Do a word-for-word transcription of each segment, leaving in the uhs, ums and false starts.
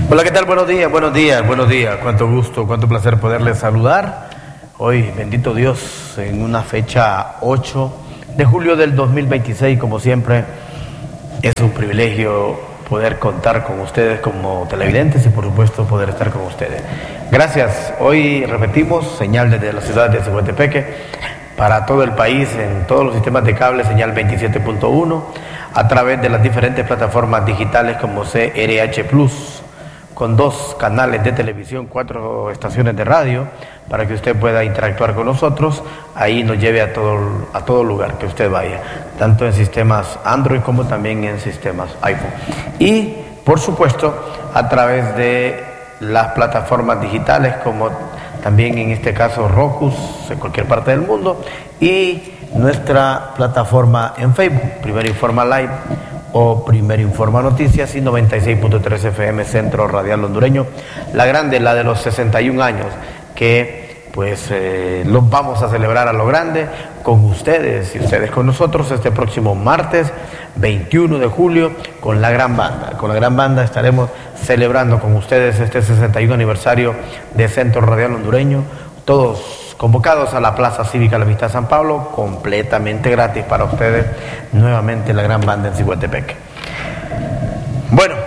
Hola, ¿qué tal? Buenos días, buenos días, buenos días. Cuánto gusto, cuánto placer poderles saludar. Hoy, bendito Dios, en una fecha ocho de julio del dos mil veintiséis, como siempre, es un privilegio poder contar con ustedes como televidentes y, por supuesto, poder estar con ustedes. Gracias. Hoy repetimos, señal desde la ciudad de Siguatepeque para todo el país, en todos los sistemas de cable, señal veintisiete punto uno, a través de las diferentes plataformas digitales como C R H Plus, con dos canales de televisión, cuatro estaciones de radio, para que usted pueda interactuar con nosotros. Ahí nos lleve a todo, a todo lugar que usted vaya, tanto en sistemas Android como también en sistemas iPhone. Y, por supuesto, a través de las plataformas digitales, como también en este caso Roku, en cualquier parte del mundo, y nuestra plataforma en Facebook, Primero Informa Live, o Primero Informa Noticias, y noventa y seis punto tres F M Centro Radial Hondureño, la grande, la de los sesenta y un años, que pues eh, los vamos a celebrar a lo grande con ustedes y ustedes con nosotros este próximo martes veintiuno de julio con la gran banda. Con la gran banda estaremos celebrando con ustedes este sesenta y un aniversario de Centro Radial Hondureño, todos convocados a la Plaza Cívica La Amistad San Pablo, completamente gratis para ustedes, nuevamente la gran banda en Siguatepeque. Bueno,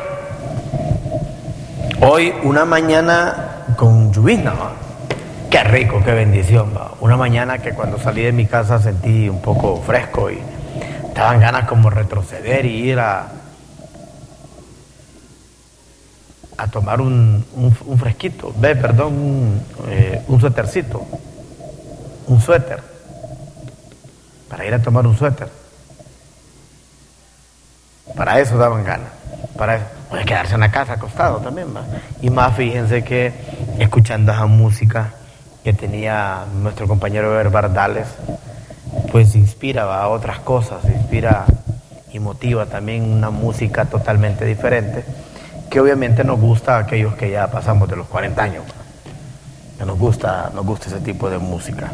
hoy una mañana con lluvia, ¿no? Qué rico, qué bendición, ¿va? Una mañana que cuando salí de mi casa sentí un poco fresco y estaban ganas como retroceder y ir a a tomar un, un, un fresquito, ve, perdón, un, eh, un suétercito, un suéter, para ir a tomar un suéter. Para eso daban ganas, para eso. Puede quedarse en la casa acostado también, ¿va? Y más, fíjense que escuchando esa música que tenía nuestro compañero Eber Bardales, pues inspira, ¿va?, a otras cosas, inspira y motiva también una música totalmente diferente, que obviamente nos gusta a aquellos que ya pasamos de los cuarenta años, que nos gusta, nos gusta ese tipo de música,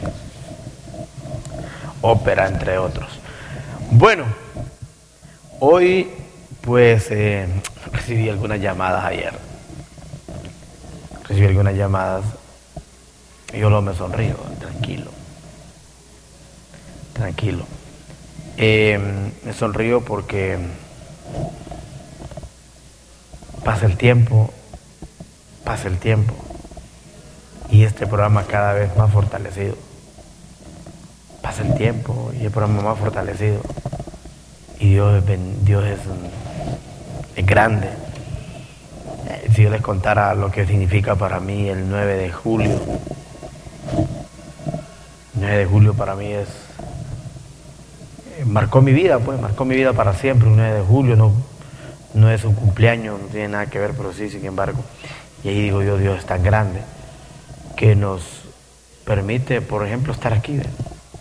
ópera entre otros. Bueno, hoy pues eh, recibí algunas llamadas ayer, recibí algunas llamadas y yo luego me sonrío, tranquilo, tranquilo, eh, me sonrío porque pasa el tiempo, pasa el tiempo, y este programa cada vez más fortalecido. Pasa el tiempo y el programa más fortalecido. Y Dios es, Dios es, es grande. Si yo les contara lo que significa para mí el nueve de julio, el nueve de julio para mí es, marcó mi vida, pues, marcó mi vida para siempre. Un nueve de julio no, no es un cumpleaños, no tiene nada que ver, pero sí, sin embargo. Y ahí digo yo, Dios es tan grande que nos permite, por ejemplo, estar aquí, ¿ve?,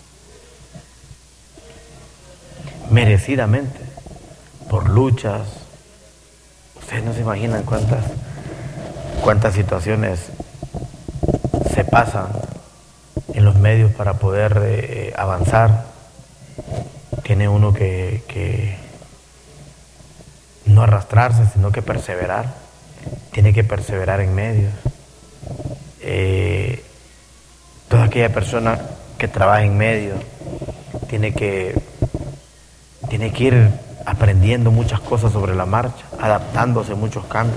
merecidamente, por luchas. Ustedes no se imaginan cuántas, cuántas situaciones se pasan en los medios para poder eh, avanzar. Tiene uno que, que no arrastrarse, sino que perseverar. Tiene que perseverar en medios. Eh, toda aquella persona que trabaja en medios tiene que, tiene que ir aprendiendo muchas cosas sobre la marcha, adaptándose a muchos cambios.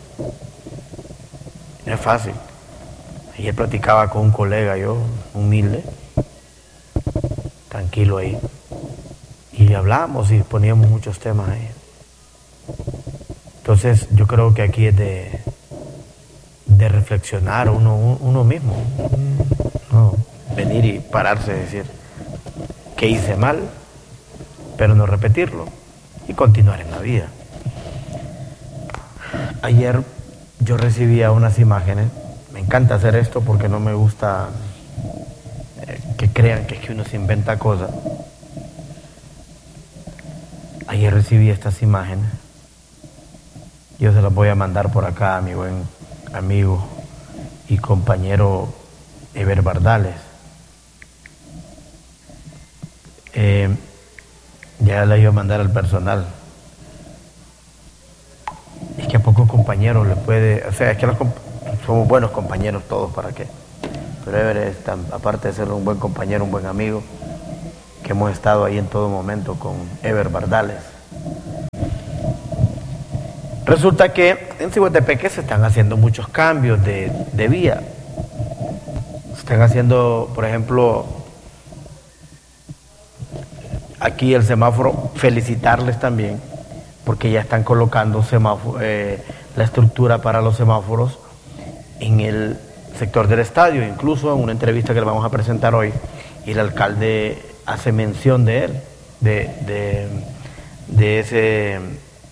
No es fácil. Ayer platicaba con un colega, yo, humilde, tranquilo ahí, y hablábamos y poníamos muchos temas ahí. Entonces yo creo que aquí es de, de reflexionar uno, uno mismo, no venir y pararse y decir que hice mal, pero no repetirlo y continuar en la vida. Ayer yo recibía unas imágenes. Me encanta hacer esto porque no me gusta eh, que crean que es que uno se inventa cosas. Ayer recibí estas imágenes. Yo se las voy a mandar por acá a mi buen amigo y compañero Eber Bardales. Eh, ya le iba a mandar al personal. Es que a pocos compañeros le puede, o sea, es que los, somos buenos compañeros todos, ¿para qué? Pero Ever es tan, aparte de ser un buen compañero, un buen amigo, que hemos estado ahí en todo momento con Ever Bardales. Resulta que en Ciguatepeque se están haciendo muchos cambios de, de vía. Se están haciendo, por ejemplo, aquí el semáforo, felicitarles también, porque ya están colocando semáforo, eh, la estructura para los semáforos en el sector del estadio. Incluso en una entrevista que le vamos a presentar hoy, y el alcalde hace mención de él, de, de, de ese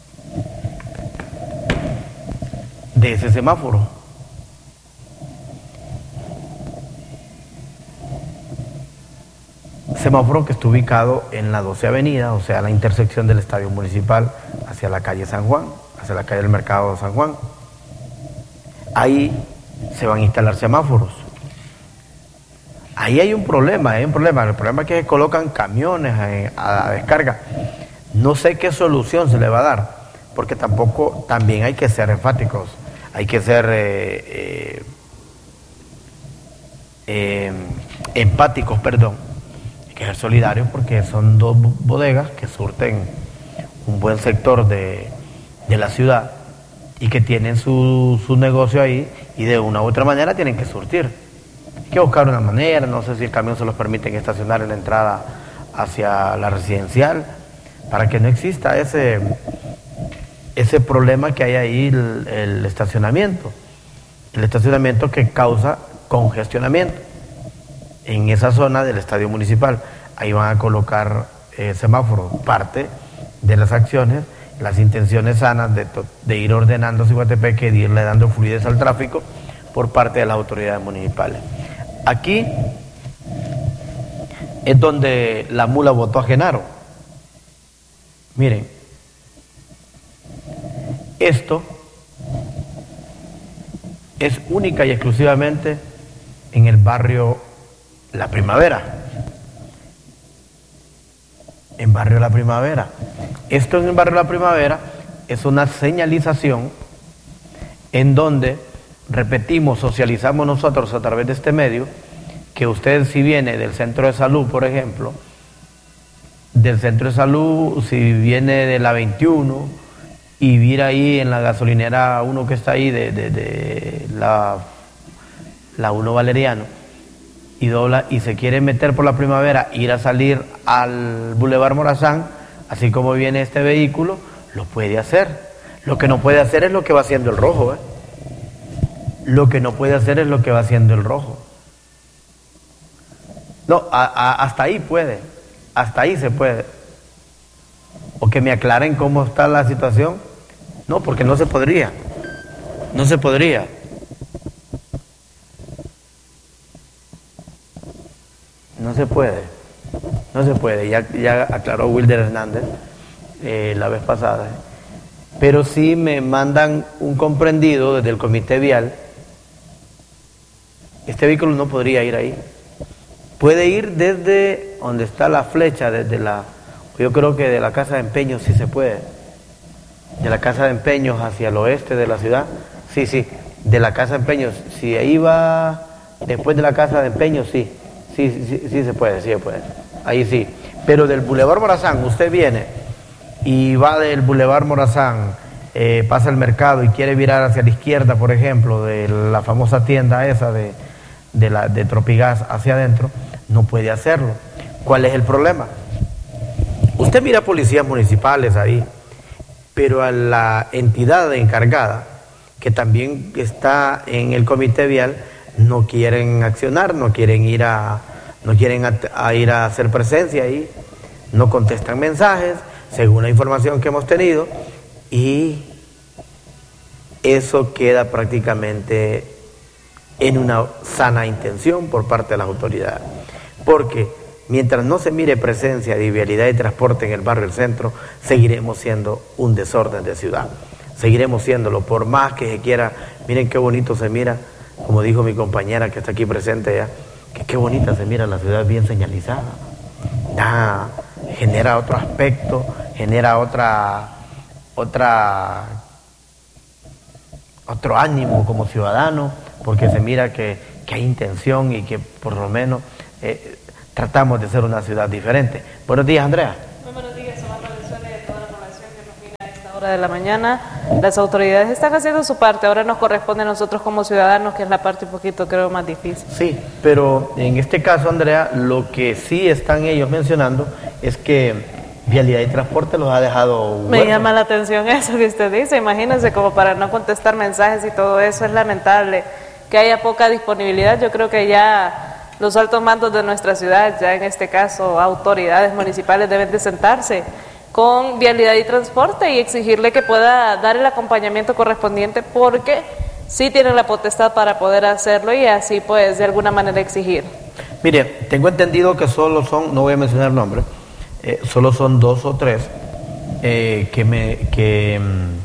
de ese semáforo. Semáforo que está ubicado en la doce Avenida, o sea, la intersección del Estadio Municipal hacia la calle San Juan, hacia la calle del Mercado de San Juan. Ahí se van a instalar semáforos. Ahí hay un problema, hay un problema. El problema es que se colocan camiones a, a descarga. No sé qué solución se le va a dar, porque tampoco, también hay que ser enfáticos, hay que ser eh, eh, eh, empáticos, perdón, hay que ser solidarios, porque son dos bodegas que surten un buen sector de, de la ciudad y que tienen su, su negocio ahí, y de una u otra manera tienen que surtir. Hay que buscar una manera, no sé si el camión se los permiten estacionar en la entrada hacia la residencial, para que no exista ese, ese problema que hay ahí, el, el estacionamiento, el estacionamiento que causa congestionamiento en esa zona del estadio municipal. Ahí van a colocar eh, semáforos, parte de las acciones, las intenciones sanas de, de ir ordenando Ciguatepeque, de irle dando fluidez al tráfico por parte de las autoridades municipales. Aquí es donde la mula votó a Genaro. Miren, esto es única y exclusivamente en el barrio La Primavera. En barrio La Primavera. Esto en el barrio La Primavera es una señalización en donde, repetimos, socializamos nosotros a través de este medio, que usted, si viene del centro de salud, por ejemplo, del centro de salud, si viene de la veintiuno y vira ahí en la gasolinera uno que está ahí de, de, de la, la uno Valeriano, y dobla y se quiere meter por La Primavera, ir a salir al Boulevard Morazán, así como viene este vehículo, lo puede hacer. Lo que no puede hacer es lo que va haciendo el rojo, ¿eh? Lo que no puede hacer es lo que va haciendo el rojo. No, a, a, hasta ahí puede, hasta ahí se puede. O que me aclaren cómo está la situación. No, porque no se podría, no se podría. No se puede, no se puede, ya, ya aclaró Wilder Hernández eh, la vez pasada. Pero sí me mandan un comprendido desde el comité vial. Este vehículo no podría ir ahí. Puede ir desde donde está la flecha, desde la, yo creo que de la casa de empeños sí se puede. De la casa de empeños hacia el oeste de la ciudad, sí, sí, de la casa de empeños, si ahí va después de la casa de empeños, sí. Sí, sí, sí se puede, sí se puede. Ahí sí. Pero del Boulevard Morazán, usted viene y va del Boulevard Morazán, eh, pasa el mercado y quiere virar hacia la izquierda, por ejemplo, de la famosa tienda esa de, de, la, de Tropigas hacia adentro, no puede hacerlo. ¿Cuál es el problema? Usted mira policías municipales ahí, pero a la entidad encargada, que también está en el comité vial, no quieren accionar, no quieren ir a, no quieren a, a ir a hacer presencia ahí, no contestan mensajes, según la información que hemos tenido, y eso queda prácticamente en una sana intención por parte de las autoridades, porque mientras no se mire presencia de vialidad y transporte en el barrio del centro, seguiremos siendo un desorden de ciudad, seguiremos siéndolo, por más que se quiera. Miren qué bonito se mira, como dijo mi compañera que está aquí presente ya, que qué bonita se mira la ciudad bien señalizada. Ah, genera otro aspecto, genera otra, otra, otro ánimo como ciudadano, porque se mira que, que hay intención y que por lo menos eh, tratamos de ser una ciudad diferente. Buenos días, Andrea. Muy buenos días, Omar Valenzuela y a toda la población que nos mira a esta hora de la mañana. Las autoridades están haciendo su parte, ahora nos corresponde a nosotros como ciudadanos, que es la parte un poquito, creo, más difícil. Sí, pero en este caso, Andrea, lo que sí están ellos mencionando es que Vialidad y Transporte los ha dejado huérfanos. Me llama la atención eso que usted dice, imagínense, como para no contestar mensajes y todo eso, es lamentable que haya poca disponibilidad. Yo creo que ya los altos mandos de nuestra ciudad, ya en este caso autoridades municipales, deben de sentarse con Vialidad y Transporte y exigirle que pueda dar el acompañamiento correspondiente, porque sí tienen la potestad para poder hacerlo y así pues de alguna manera exigir. Mire, tengo entendido que solo son, no voy a mencionar nombres, eh, solo son dos o tres eh, que me que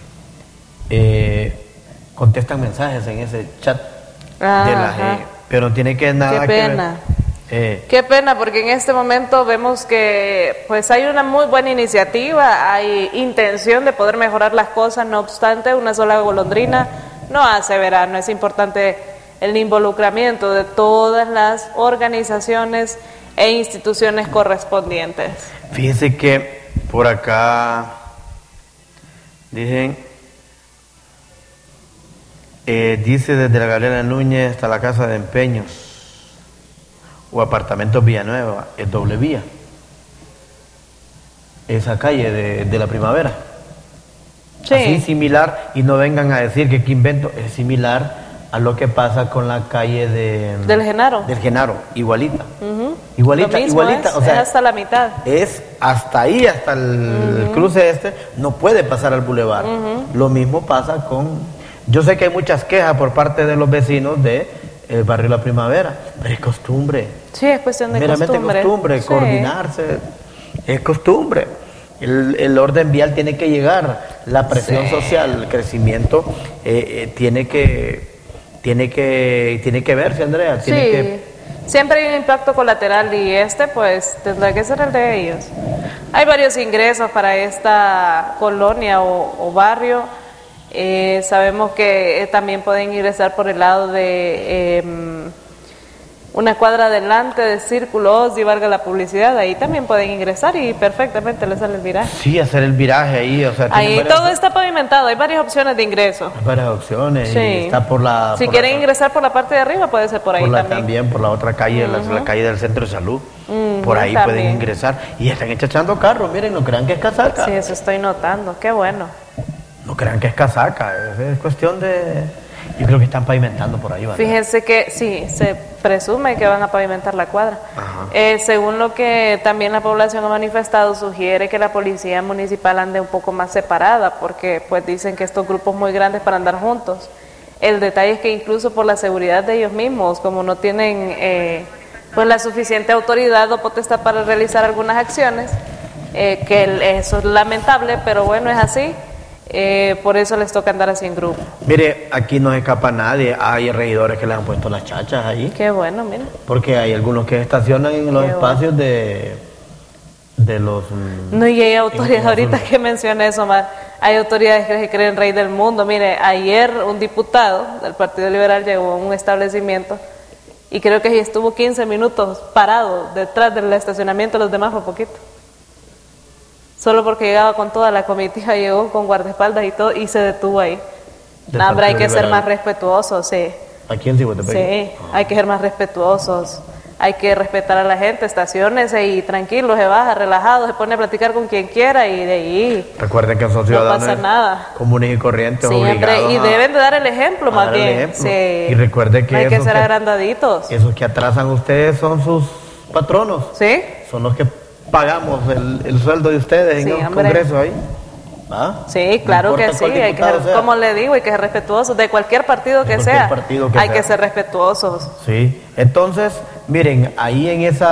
eh, contestan mensajes en ese chat. Ajá. De la G, pero no tiene que nada Qué que pena. ver. Eh, Qué pena, porque en este momento vemos que pues hay una muy buena iniciativa, hay intención de poder mejorar las cosas, no obstante, una sola golondrina no hace verano. Es importante el involucramiento de todas las organizaciones e instituciones correspondientes. Fíjense que por acá dicen, eh, dice desde la Galera Núñez hasta la Casa de Empeños o Apartamentos Villanueva, es doble vía. Esa calle de, de la Primavera. Sí. Así similar, y no vengan a decir que aquí invento, es similar a lo que pasa con la calle de Del Genaro. Del Genaro, igualita. Uh-huh. Igualita, Lo mismo igualita. es, O sea, es hasta la mitad. Es hasta ahí, hasta el uh-huh. cruce este, no puede pasar al bulevar. Uh-huh. Lo mismo pasa con... Yo sé que hay muchas quejas por parte de los vecinos de el barrio La Primavera, pero es costumbre. Sí, es cuestión de meramente costumbre. costumbre, Sí. coordinarse, es costumbre. El, el orden vial tiene que llegar, la presión sí. social, el crecimiento eh, eh, tiene que tiene que tiene que verse, Andrea. Tiene sí. que... Siempre hay un impacto colateral y este pues tendrá que ser el de ellos. Hay varios ingresos para esta colonia o, o barrio. Eh, sabemos que eh, también pueden ingresar por el lado de eh, una cuadra adelante de Círculo Oz y valga la publicidad, ahí también pueden ingresar y perfectamente les sale el viraje. Sí, hacer el viraje ahí, o sea, ahí varias... todo está pavimentado, hay varias opciones de ingreso. Hay varias opciones, sí. y está por la... Si por quieren la... ingresar por la parte de arriba puede ser por ahí por la, también. También por la otra calle, uh-huh. la, la calle del Centro de Salud, uh-huh, por ahí también pueden ingresar y están echando carros, miren, no crean que es casaca. Sí, eso estoy notando, qué bueno. No crean que es casaca, es, es cuestión de... Yo creo que están pavimentando por ahí, ¿vale? Fíjense que sí, se presume que van a pavimentar la cuadra. Eh, según lo que también la población ha manifestado, sugiere que la policía municipal ande un poco más separada, porque pues dicen que estos grupos muy grandes para andar juntos. El detalle es que incluso por la seguridad de ellos mismos, como no tienen eh, pues la suficiente autoridad o potestad para realizar algunas acciones, eh, que el, eso es lamentable, pero bueno, es así. Eh, por eso les toca andar así en grupo. Mire, aquí no escapa nadie. Hay regidores que les han puesto las chachas ahí. Qué bueno, mire. Porque hay algunos que estacionan en los Qué espacios bueno. de de los... No, y hay autoridades, ahorita que mencioné eso, más hay autoridades que se creen rey del mundo. Mire, ayer un diputado del Partido Liberal llegó a un establecimiento y creo que ahí estuvo quince minutos parado detrás del estacionamiento, los demás fue poquito. Solo porque llegaba con toda la comitiva, llegó con guardaespaldas y todo, y se detuvo ahí. No, hombre, hay que ser más respetuosos, sí. ¿Aquí en Ciguatepec? Sí, oh. hay que ser más respetuosos, hay que respetar a la gente, estaciones y tranquilo, se baja, relajado, se pone a platicar con quien quiera y de ahí. Recuerden que son ciudadanos no pasa nada. comunes y corrientes, Siempre, obligados y a, deben de dar el ejemplo más bien. Ejemplo. Sí. Y recuerde que, no hay que ser que agrandaditos. Esos que atrasan ustedes son sus patronos. Sí. Son los que pagamos el, el sueldo de ustedes sí, en el hombre. Congreso ahí. ¿Ah? Sí, claro no que sí, hay que ser, sea. como le digo, hay que ser respetuosos de cualquier partido que cualquier sea, partido que hay sea. que ser respetuosos. Sí, entonces, miren, ahí en esa